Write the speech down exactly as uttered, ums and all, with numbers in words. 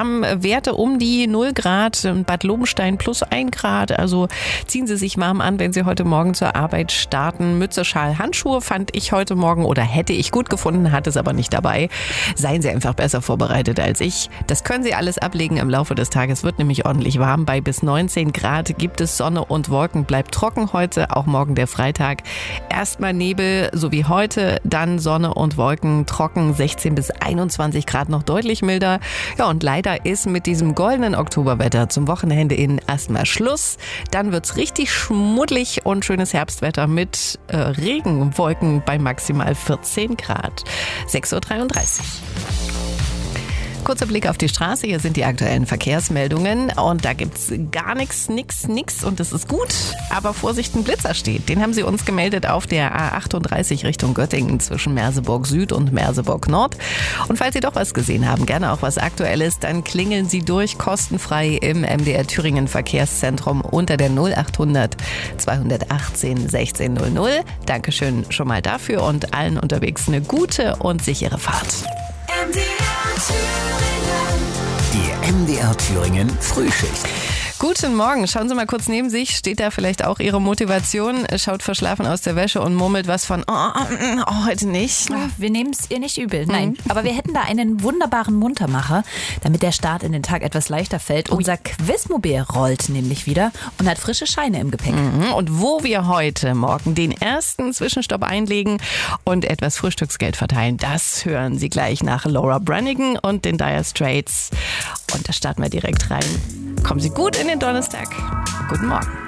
haben Werte um die null Grad, Bad Lobenstein plus ein Grad. Also ziehen Sie sich warm an, wenn Sie heute Morgen zur Arbeit starten. Mütze, Schal, Handschuhe fand ich heute Morgen oder hätte ich gut gefunden, hatte es aber nicht dabei. Seien Sie einfach besser vorbereitet als ich. Das können Sie alles ablegen im Laufe des Tages. Wird nämlich ordentlich warm. Bei bis neunzehn Grad gibt es Sonne und Wolken. Bleibt trocken heute, auch morgen der Freitag. Erstmal Nebel, so wie heute, dann Sonne und Wolken, trocken, sechzehn bis einundzwanzig Grad, noch deutlich milder. Ja, und leider ist mit diesem goldenen Oktoberwetter zum Wochenende in erstmal Schluss. Dann wird's richtig schmuddelig und schönes Herbstwetter mit äh, Regenwolken bei maximal vierzehn Grad. sechs Uhr dreiunddreißig. Kurzer Blick auf die Straße, hier sind die aktuellen Verkehrsmeldungen und da gibt's gar nichts, nix, nix und das ist gut, aber Vorsicht, ein Blitzer steht. Den haben Sie uns gemeldet auf der A achtunddreißig Richtung Göttingen zwischen Merseburg Süd und Merseburg Nord. Und falls Sie doch was gesehen haben, gerne auch was Aktuelles, dann klingeln Sie durch, kostenfrei im M D R Thüringen Verkehrszentrum unter der null achthundert zweihundertachtzehn sechzehn null null. Dankeschön schon mal dafür und allen unterwegs eine gute und sichere Fahrt. M D R Thüringen. Die M D R Thüringen Frühschicht. Guten Morgen. Schauen Sie mal kurz neben sich. Steht da vielleicht auch Ihre Motivation? Schaut verschlafen aus der Wäsche und murmelt was von, oh, oh heute nicht. Wir nehmen es ihr nicht übel. Nein, mhm. aber wir hätten da einen wunderbaren Muntermacher, damit der Start in den Tag etwas leichter fällt. Oh. Unser Quizmobil rollt nämlich wieder und hat frische Scheine im Gepäck. Mhm. Und wo wir heute Morgen den ersten Zwischenstopp einlegen und etwas Frühstücksgeld verteilen, das hören Sie gleich nach Laura Branigan und den Dire Straits. Und da starten wir direkt rein. Kommen Sie gut in den Donnerstag. Guten Morgen.